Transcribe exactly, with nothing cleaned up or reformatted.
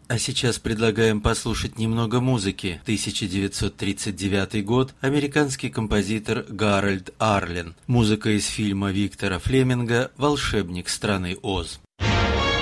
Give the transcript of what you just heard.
А сейчас предлагаем послушать немного музыки. тысяча девятьсот тридцать девятый год, американский композитор Гарольд Арлен. Музыка из фильма Виктора Флеминга «Волшебник страны Оз».